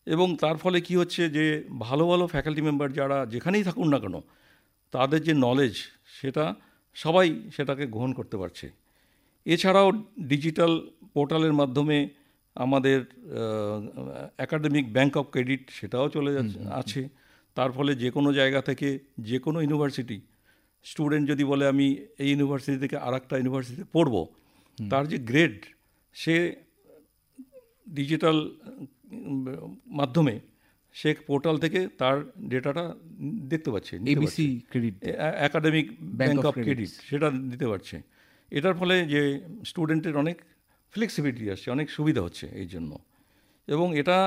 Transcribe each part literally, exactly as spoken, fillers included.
এবং তার ফলে কি হচ্ছে যে ভালো ভালো ফ্যাকাল্টি মেম্বার যারা যেখানেই থাকুন না কেন তাদের যে নলেজ সেটা সবাই সেটাকে গ্রহণ করতে পারছে। এছাড়াও ডিজিটাল পোর্টালের মাধ্যমে আমাদের একাডেমিক ব্যাংক অফ ক্রেডিট সেটাও চলে যাচ্ছে আছে। তার ফলে যে কোনো জায়গা থেকে যে কোনো ইউনিভার্সিটি স্টুডেন্ট যদি বলে আমি এই ইউনিভার্সিটি থেকে আর একটা ইউনিভার্সিটিতে পড়বো, তার যে গ্রেড সে ডিজিটাল মাধ্যমে সে পোর্টাল থেকে তার ডেটাটা দেখতে পাচ্ছে, ABC credit, academic bank of credit সেটা দিতে পারছে। এটার ফলে যে স্টুডেন্টের অনেক ফ্লেক্সিবিলিটি আসছে, অনেক সুবিধা হচ্ছে এই জন্য। এবং এটা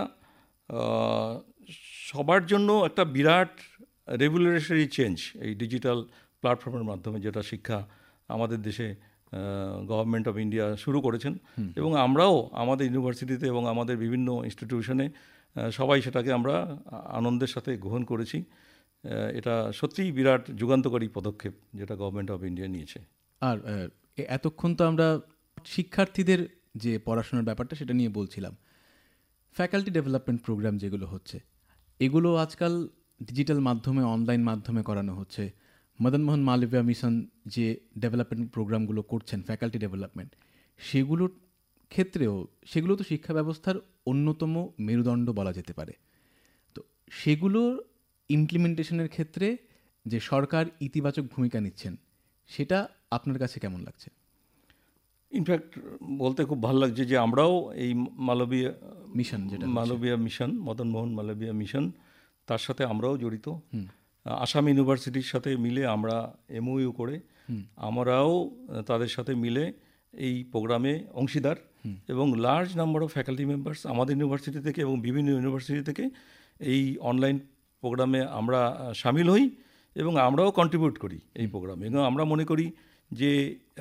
সবার জন্য একটা বিরাট রেগুলেটরি চেঞ্জ এই ডিজিটাল প্ল্যাটফর্মের মাধ্যমে, যেটা শিক্ষা আমাদের দেশে গভর্নমেন্ট অফ ইন্ডিয়া শুরু করেছেন। এবং আমরাও আমাদের ইউনিভার্সিটিতে এবং আমাদের বিভিন্ন ইনস্টিটিউশনে সবাই সেটাকে আমরা আনন্দের সাথে গ্রহণ করেছি। এটা সত্যিই বিরাট যুগান্তকারী পদক্ষেপ যেটা গভর্নমেন্ট অফ ইন্ডিয়া নিয়েছে। আর এতক্ষণ তো আমরা শিক্ষার্থীদের যে পড়াশোনার ব্যাপারটা সেটা নিয়ে বলছিলাম। ফ্যাকাল্টি ডেভেলপমেন্ট প্রোগ্রাম যেগুলো হচ্ছে, এগুলো আজকাল ডিজিটাল মাধ্যমে, অনলাইন মাধ্যমে করানো হচ্ছে। মদন মোহন মালবিয়া মিশন যে ডেভেলপমেন্ট প্রোগ্রামগুলো করছেন ফ্যাকাল্টি ডেভেলপমেন্ট, সেগুলোর ক্ষেত্রেও সেগুলো তো শিক্ষা ব্যবস্থার অন্যতম মেরুদণ্ড বলা যেতে পারে। তো সেগুলোর ইমপ্লিমেন্টেশনের ক্ষেত্রে যে সরকার ইতিবাচক ভূমিকা নিচ্ছেন, সেটা আপনার কাছে কেমন লাগছে? ইনফ্যাক্ট বলতে খুব ভালো লাগছে যে আমরাও এই মালবিয়া মিশন, যেটা মালবিয়া মিশন, মদন মোহন মালবিয়া মিশন, তার সাথে আমরাও জড়িত। আসাম ইউনিভার্সিটির সাথে মিলে আমরা এমওইউ করে আমরাও তাদের সাথে মিলে এই প্রোগ্রামে অংশীদার। এবং large number of faculty members আমাদের ইউনিভার্সিটি থেকে এবং বিভিন্ন ইউনিভার্সিটি থেকে এই অনলাইন প্রোগ্রামে আমরা সামিল হই এবং আমরাও কন্ট্রিবিউট করি এই প্রোগ্রামে। এবং আমরা মনে করি যে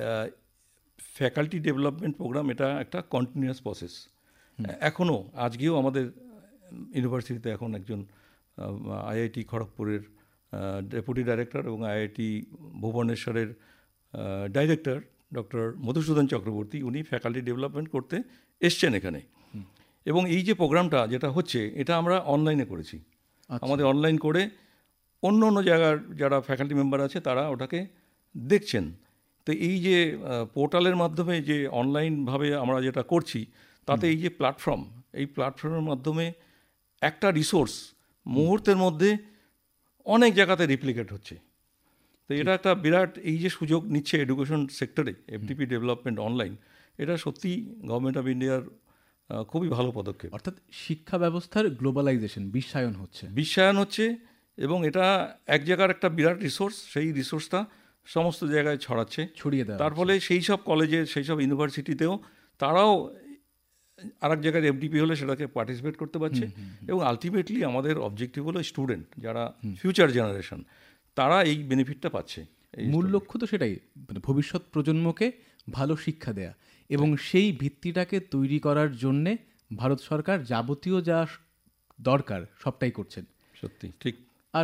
ফ্যাকাল্টি ডেভেলপমেন্ট প্রোগ্রাম এটা একটা কন্টিনিউয়াস প্রসেস। এখনও আজকেও আমাদের ইউনিভার্সিটিতে এখন একজন আইআইটি খড়গপুরের ডেপুটি ডাইরেক্টর এবং IIT ভুবনেশ্বরের director doctor Madhusudan Chakraborty, উনি ফ্যাকাল্টি ডেভেলপমেন্ট করতে এসছেন এখানে। এবং এই যে প্রোগ্রামটা যেটা হচ্ছে এটা আমরা অনলাইনে করেছি। আমাদের অনলাইন করে অন্য অন্য জায়গার যারা ফ্যাকাল্টি মেম্বার আছে তারা ওটাকে দেখছেন। তো এই যে পোর্টালের মাধ্যমে যে অনলাইনভাবে আমরা যেটা করছি, তাতে এই যে প্ল্যাটফর্ম, এই প্ল্যাটফর্মের মাধ্যমে একটা রিসোর্স মুহূর্তের মধ্যে অনেক জায়গাতে রিপ্লিকেট হচ্ছে। তো এটা একটা বিরাট এই যে সুযোগ নিচ্ছে এডুকেশন সেক্টরে এফডিপি ডেভেলপমেন্ট অনলাইন, এটা সত্যি গভর্নমেন্ট অফ ইন্ডিয়ার খুবই ভালো পদক্ষেপ। অর্থাৎ শিক্ষা ব্যবস্থার গ্লোবালাইজেশন, বিশ্বায়ন হচ্ছে বিশ্বায়ন হচ্ছে এবং এটা এক জায়গার একটা বিরাট রিসোর্স, সেই রিসোর্সটা সমস্ত জায়গায় ছড়াচ্ছে, ছড়িয়ে দেয়। তার ফলে সেই সব কলেজে, সেই সব ইউনিভার্সিটিতেও তারাও আর এক জায়গায় এফডিপি হলে সেটাকে পার্টিসিপেট করতে পারছে। এবং আলটিমেটলি আমাদের অবজেক্টিভ হলো স্টুডেন্ট, যারা ফিউচার জেনারেশন, তারা এই বেনিফিটটা পাচ্ছে। মূল লক্ষ্য তো সেটাই, মানে ভবিষ্যৎ প্রজন্মকে ভালো শিক্ষা দেয়া। এবং সেই ভিত্তিটাকে তৈরি করার জন্যে ভারত সরকার যাবতীয় যা দরকার সবটাই করছেন। সত্যি ঠিক। আর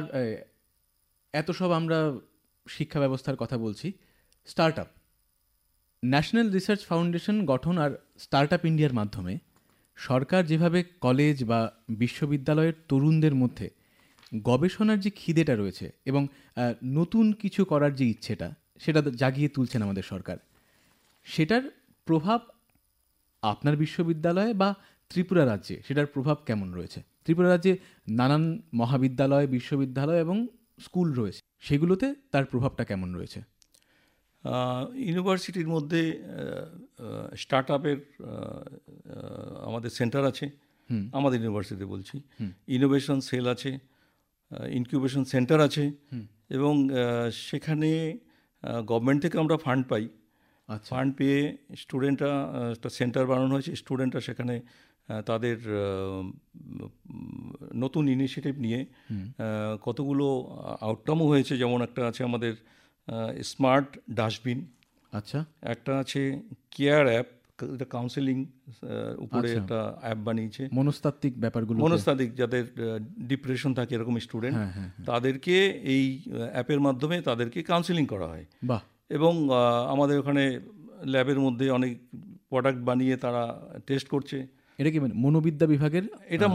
এত সব আমরা শিক্ষা ব্যবস্থার কথা বলছি, start up, national research foundation গঠন আর স্টার্ট আপ ইন্ডিয়ার মাধ্যমে সরকার যেভাবে কলেজ বা বিশ্ববিদ্যালয়ের তরুণদের মধ্যে গবেষণার যে খিদেটা রয়েছে এবং নতুন কিছু করার যে ইচ্ছেটা, সেটা জাগিয়ে তুলছেন আমাদের সরকার, সেটার প্রভাব আপনার বিশ্ববিদ্যালয়ে বা ত্রিপুরা রাজ্যে সেটার প্রভাব কেমন রয়েছে? ত্রিপুরা রাজ্যে নানান মহাবিদ্যালয়, বিশ্ববিদ্যালয় এবং স্কুল রয়েছে, সেগুলোতে তার প্রভাবটা কেমন রয়েছে? ইউনিভার্সিটির মধ্যে স্টার্ট আপের আমাদের সেন্টার আছে, আমাদের ইউনিভার্সিটি বলছি, ইনোভেশন সেল আছে, ইনকিউবেশন সেন্টার আছে, এবং সেখানে গভর্নমেন্ট থেকে আমরা ফান্ড পাই। ফান্ড পেয়ে স্টুডেন্টরা, একটা সেন্টার বানানো হয়েছে, স্টুডেন্টরা সেখানে তাদের নতুন ইনিশিয়েটিভ নিয়ে কতগুলো আউটকামও হয়েছে। যেমন একটা আছে আমাদের স্মার্ট ডাস্টবিন, আচ্ছা, একটা আছে কেয়ার অ্যাপ, এটা কাউন্সেলিং উপরে একটা অ্যাপ বানিয়েছে, মনস্তাত্ত্বিক ব্যাপারগুলো, মনস্তাত্ত্বিক যাদের ডিপ্রেশন থাকে এরকম স্টুডেন্ট, তাদেরকে এই অ্যাপের মাধ্যমে তাদেরকে কাউন্সেলিং করা হয়। বাহ। এবং আমাদের ওখানে ল্যাবের মধ্যে অনেক প্রোডাক্ট বানিয়ে তারা টেস্ট করছে। এটা কি মানে মনোবিদ্যা বিভাগের? এটা